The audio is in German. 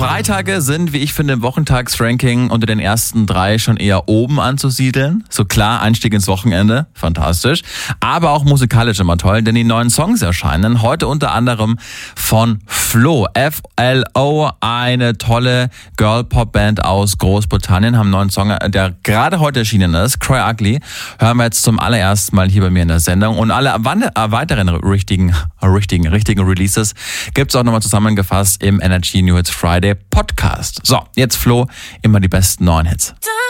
Freitage sind, wie ich finde, im Wochentagsranking unter den ersten 3 schon eher oben anzusiedeln. So klar, Einstieg ins Wochenende, fantastisch. Aber auch musikalisch immer toll, denn die neuen Songs erscheinen. Heute unter anderem von Flo, F-L-O, eine tolle Girl-Pop-Band aus Großbritannien, haben einen neuen Song, der gerade heute erschienen ist, Cry Ugly. Hören wir jetzt zum allerersten Mal hier bei mir in der Sendung. Und alle weiteren richtigen Releases gibt's auch nochmal zusammengefasst im Energy New Hits Friday Podcast. So, jetzt Flo, immer die besten neuen Hits.